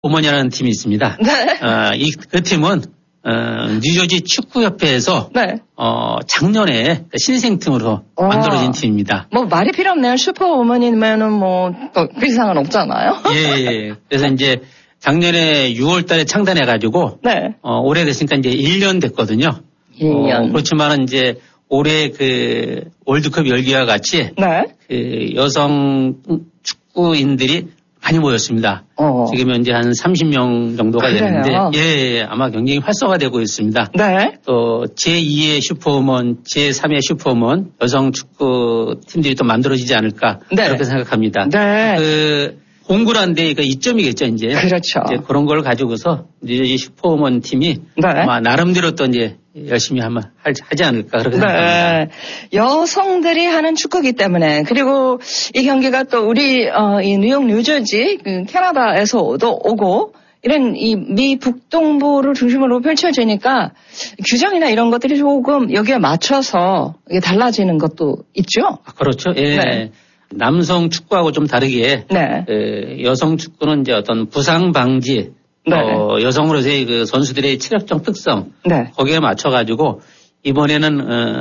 오머니라는 팀이 있습니다. 네. 그 팀은 뉴저지 축구협회에서 네. 작년에 신생팀으로 만들어진 팀입니다. 뭐 말이 필요 없네요. 슈퍼우먼이면은 뭐 또 그 이상은 없잖아요. 예. 그래서 이제 작년에 6월달에 창단해가지고 네. 오래됐으니까 이제 1년 됐거든요. 1년. 그렇지만은 이제 올해 그 월드컵 열기와 같이 네. 그 여성 축구인들이 많이 모였습니다. 지금 현재 한 30명 정도가 그래요? 되는데, 예, 아마 굉장히 활성화되고 있습니다. 네. 또 제2의 슈퍼우먼, 제3의 슈퍼우먼 여성 축구 팀들이 또 만들어지지 않을까 네. 그렇게 생각합니다. 네. 그 공구란 데 그 이점이겠죠, 이제. 그렇죠. 이제 그런 걸 가지고서 뉴저지 슈퍼우먼 팀이 네. 아마 나름대로 또 이제 열심히 하지 않을까 그렇게 생각합니다. 네. 여성들이 하는 축구기 때문에 그리고 이 경기가 또 우리 이 뉴욕 뉴저지 그 캐나다에서도 오고 이런 이 미 북동부를 중심으로 펼쳐지니까 규정이나 이런 것들이 조금 여기에 맞춰서 이게 달라지는 것도 있죠. 그렇죠. 예. 네. 남성 축구하고 좀 다르게 네. 여성 축구는 이제 어떤 부상 방지 네. 여성으로서의 그 선수들의 체력적 특성 네. 거기에 맞춰가지고 이번에는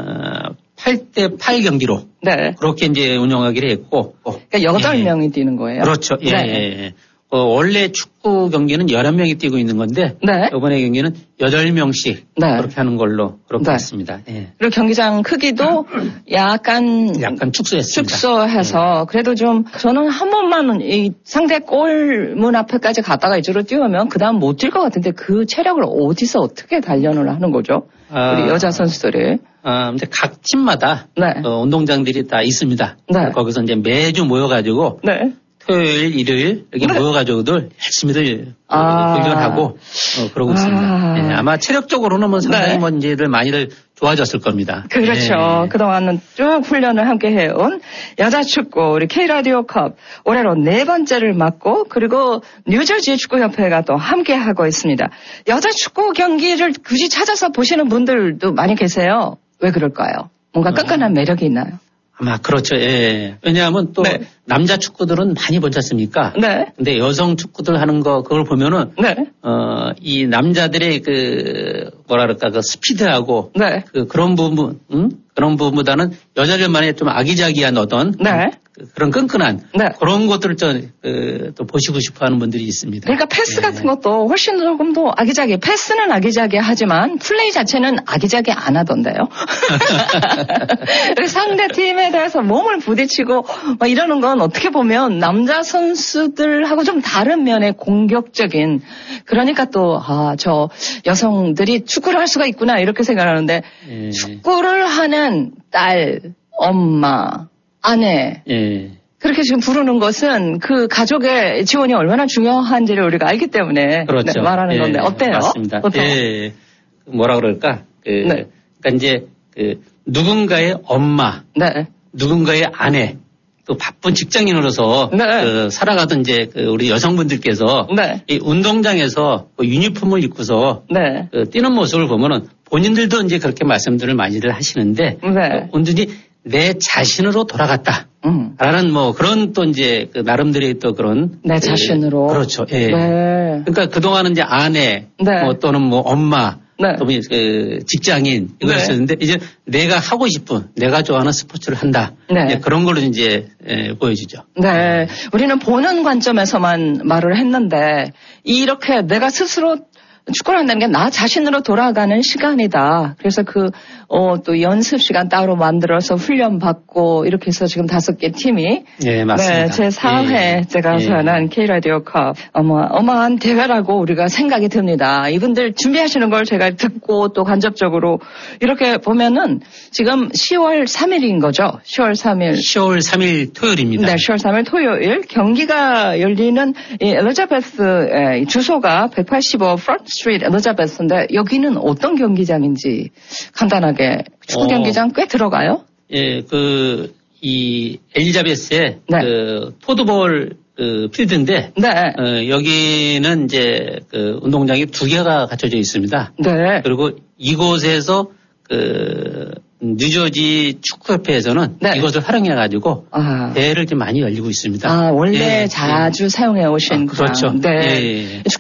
8대8 경기로 네. 그렇게 이제 운영하기로 했고 그러니까 8명이 뛰는 거예요. 그렇죠. 예. 네. 원래 축구 경기는 11명이 뛰고 있는 건데 네. 이번에 경기는 8명씩 네. 그렇게 하는 걸로 그렇게 네. 했습니다. 예. 그리고 경기장 크기도 약간 축소했습니다. 축소해서 그래도 좀 저는 한 번만 이 상대 골문 앞에까지 갔다가 이쪽으로 뛰어오면 그다음 못 뛸 것 같은데 그 체력을 어디서 어떻게 단련을 하는 거죠? 우리 여자 선수들이. 이제 각 팀마다 네. 운동장들이 다 있습니다. 네. 거기서 이제 매주 모여가지고 네. 토요일, 일요일 이렇게 모여가지고들 열심히들 훈련하고 그러고 있습니다. 예, 아마 체력적으로는 뭐 상당히 문제를 많이들 좋아졌을 겁니다. 그렇죠. 예. 그동안은 쭉 훈련을 함께 해온 여자 축구 우리 K라디오컵 올해로 4번째를 맡고 그리고 뉴저지 축구협회가 또 함께 하고 있습니다. 여자 축구 경기를 굳이 찾아서 보시는 분들도 많이 계세요. 왜 그럴까요? 뭔가 끈끈한 매력이 있나요? 아마 그렇죠. 예. 왜냐하면 또 남자 축구들은 많이 보지 않습니까? 네. 근데 여성 축구들 하는 거 그걸 보면은 이 남자들의 그 뭐라 그럴까 그 스피드하고 그런 부분 그런 부분보다는 여자들만의 좀 아기자기한 어떤 그런 끈끈한 그런 것들을 또 보시고 싶어하는 분들이 있습니다. 그러니까 패스 같은 것도 훨씬 조금 더 아기자기 패스는 아기자기 하지만 플레이 자체는 아기자기 안 하던데요. 상대 팀에 대해서 몸을 부딪히고 막 이러는 건 어떻게 보면 남자 선수들하고 좀 다른 면의 공격적인 그러니까 또 저 여성들이 축구를 할 수가 있구나 이렇게 생각하는데 축구를 하는 딸, 엄마 아내. 그렇게 지금 부르는 것은 그 가족의 지원이 얼마나 중요한지를 우리가 알기 때문에 그렇죠. 말하는 건데 어때요? 맞습니다. 예. 뭐라 그럴까? 그러니까 이제 누군가의 엄마, 누군가의 아내, 또 바쁜 직장인으로서 살아가던 이제 우리 여성분들께서 이 운동장에서 유니폼을 입고서 뛰는 모습을 보면은 본인들도 이제 그렇게 말씀들을 많이들 하시는데 온전히 내 자신으로 돌아갔다. 라는 뭐 그런 또 이제 나름대로의 또 그런 내 자신으로 그렇죠. 예. 그러니까 그동안은 이제 아내 뭐 또는 뭐 엄마 또 직장인 이거였었는데 이제 내가 하고 싶은 내가 좋아하는 스포츠를 한다. 그런 걸로 이제 보여지죠. 네. 우리는 보는 관점에서만 말을 했는데 이렇게 내가 스스로 축구를 한다는 게 나 자신으로 돌아가는 시간이다. 그래서 또 연습 시간 따로 만들어서 훈련 받고 이렇게 해서 지금 5개 팀이. 예, 맞습니다. 제 4회 제가 소연한 K라디오컵 어마어마한 대회라고 우리가 생각이 듭니다. 이분들 준비하시는 걸 제가 듣고 또 간접적으로 이렇게 보면은 지금 10월 3일인 거죠. 10월 3일 토요일입니다. 네, 10월 3일 토요일 경기가 열리는 이 엘리자베스 주소가 185 프런트 스트리트 엘리자베스인데 여기는 어떤 경기장인지 간단하게 축구 경기장 꽤 들어가요? 예, 이 엘리자베스의 포드볼 필드인데 여기는 이제 운동장이 2개가 갖춰져 있습니다. 그리고 이곳에서 뉴저지 축구협회에서는 네. 이것을 활용해가지고 대회를 좀 많이 열리고 있습니다. 원래 자주 사용해 오신 그렇죠. 네. 예.